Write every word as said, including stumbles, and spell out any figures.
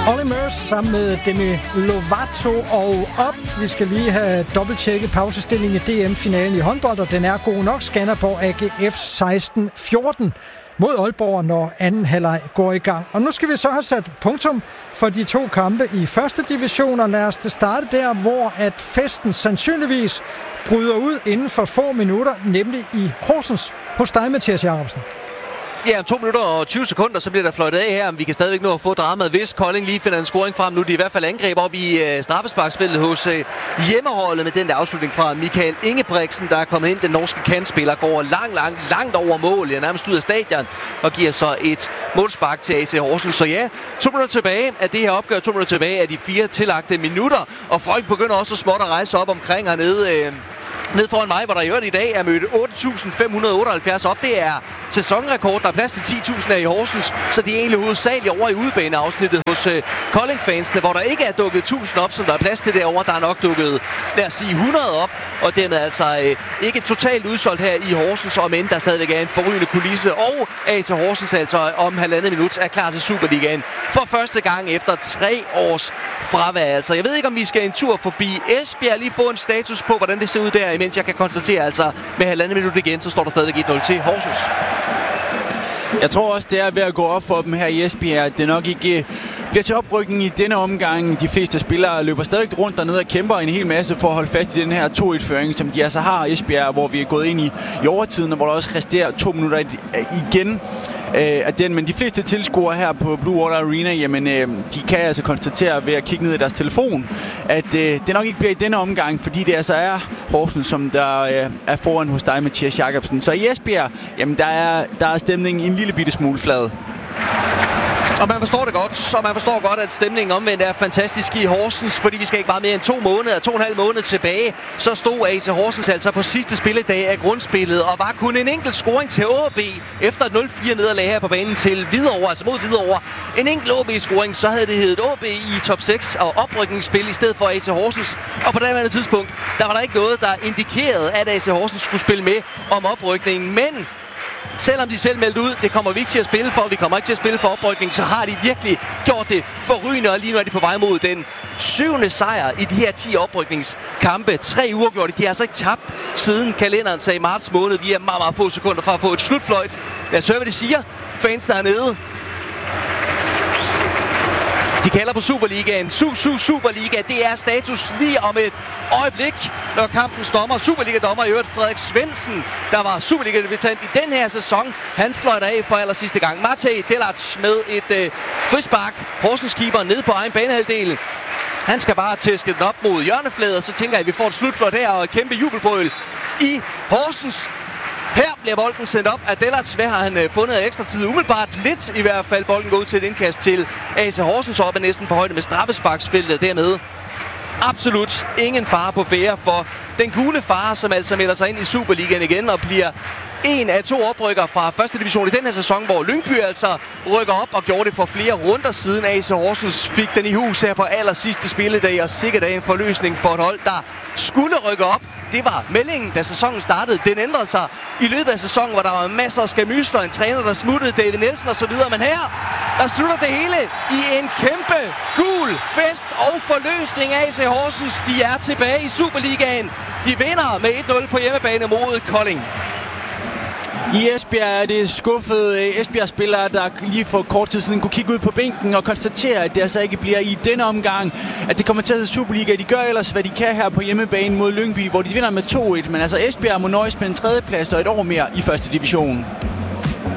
Olly Murs sammen med Demi Lovato og op. Vi skal lige have dobbelttjekket pausestillingen i D M-finalen i håndbold, og den er god nok. Skanderborg A G F seksten fjorten mod Aalborg, når anden halvleg går i gang. Og nu skal vi så have sat punktum for de to kampe i første division, og lad os starte der, hvor at festen sandsynligvis bryder ud inden for få minutter, nemlig i Horsens hos dig, Mathias Jacobsen. Ja, om to minutter og tyve sekunder, så bliver der fløjtet af her. Vi kan stadigvæk nå at få dramaet, hvis Kolding lige finder en scoring frem nu. De er i hvert fald angreb op i uh, straffesparksfeltet hos uh, hjemmeholdet med den der afslutning fra Michael Ingebrigtsen, der er kommet ind. Den norske kantspiller går langt, langt, langt over mål. Jeg er nærmest ud af stadion og giver så et målspark til A C Horsens. Så ja, to minutter tilbage af det her opgør, to minutter tilbage af de fire tillagte minutter. Og folk begynder også småt at rejse op omkring hernede. Uh, Ned foran mig, hvor der i øvrigt i dag er mødt otte tusind fem hundrede otteoghalvfjerds op. Det er sæsonrekord. Der er plads til ti tusind her i Horsens, så det er egentlig hovedsageligt over i udebaneafsnittet hos øh, Kolding-fansene, hvor der ikke er dukket tusind op, som der er plads til derovre. Der er nok dukket, lad os sige, hundrede op, og dermed altså øh, ikke totalt udsolgt her i Horsens, og men der stadigvæk er en forrygende kulisse. Og A C Horsens altså om halvandet minut er klar til Superligaen for første gang efter tre års fravær. Altså, jeg ved ikke, om vi skal en tur forbi Esbjerg, lige få en status på, hvordan det ser ud der, mens jeg kan konstatere, altså med halvandet minut igen, så står der stadigvæk et nul til Horsens. Jeg tror også, det er ved at gå op for dem her i Esbjerg. Det nok ikke bliver til oprykning i denne omgang. De fleste spillere løber stadig rundt dernede og kæmper en hel masse for at holde fast i den her to et-føring, som de altså har i Esbjerg, hvor vi er gået ind i, i overtiden, og hvor der også resterer to minutter igen af den. Men de fleste tilskuere her på Blue Water Arena, jamen, de kan altså konstatere ved at kigge ned i deres telefon, at det nok ikke bliver i denne omgang, fordi det altså er Horsens, som der er foran hos dig, Mathias Jacobsen. Så i Esbjerg, jamen, der er, der er stemningen en lille bitte smule flad. Og man forstår det godt, og man forstår godt, at stemningen omvendt er fantastisk i Horsens, fordi vi skal ikke bare mere end to måneder, to og en halv måned tilbage, så stod A C Horsens altså på sidste spilledag af grundspillet, og var kun en enkelt scoring til A B efter et nul fire nederlag her på banen til Hvidovre, altså mod Hvidovre. En enkelt A B-scoring, så havde det heddet A B i top seks og oprykningsspil i stedet for A C Horsens. Og på det andet tidspunkt, der var der ikke noget, der indikerede, at A C Horsens skulle spille med om oprykningen, men selvom de selv meldte ud, det kommer vi ikke til at spille for, vi kommer ikke til at spille for oprykning, så har de virkelig gjort det forrygende, og lige nu er de på vej mod den syvende sejr i de her ti oprykningskampe. Tre uger gjorde de, de har altså ikke tabt siden kalenderen sagde marts måned. Vi er meget, meget få sekunder fra at få et slutfløjt. Lad os høre, hvad de siger. Fans der er nede. De kalder på Superligaen. Su-Su Superliga. Det er status lige om et øjeblik, når kampens dommer, Superliga-dommer i øvrigt Frederik Svendsen, der var Superliga-debutant i den her sæson. Han fløjter af for aller sidste gang. Matej Delac med et øh, frispark. Horsens keeper nede på egen banehalvdel. Han skal bare tæske den op mod hjørnefladet, og så tænker jeg, at vi får et slutfløjt her og et kæmpe jubelbrøl i Horsens. Her bliver bolden sendt op af Delac. Hvad har han øh, fundet ekstra tid? Umiddelbart lidt i hvert fald. Bolden går ud til et indkast til A C Horsens, op er næsten på højde med straffesparksfeltet dermed. Absolut ingen fare på færde for den gule fare, som altså melder sig ind i Superligaen igen og bliver en af to oprykker fra første division i den her sæson, hvor Lyngby altså rykker op og gjorde det for flere runder siden. A C Horsens fik den i hus her på aller sidste spilledag, og sikkert af en forløsning for et hold, der skulle rykke op. Det var meldingen, da sæsonen startede. Den ændrede sig i løbet af sæsonen, hvor der var masser af skamysler, en træner, der smuttede, David Nielsen og så videre. Men her, der slutter det hele i en kæmpe gul fest og forløsning. A C Horsens, de er tilbage i Superligaen. De vinder med et nul på hjemmebane mod Kolding. I Esbjerg er det skuffede Esbjerg-spillere, der lige for kort tid siden kunne kigge ud på bænken og konstatere, at det altså ikke bliver i denne omgang, at det kommer til at hedde Superliga. De gør ellers, hvad de kan her på hjemmebane mod Lyngby, hvor de vinder med to et. Men altså Esbjerg må nøjes med en tredjeplads og et år mere i første division.